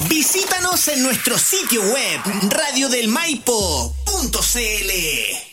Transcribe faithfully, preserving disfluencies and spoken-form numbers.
Visítanos en nuestro sitio web radio del maipo punto c l.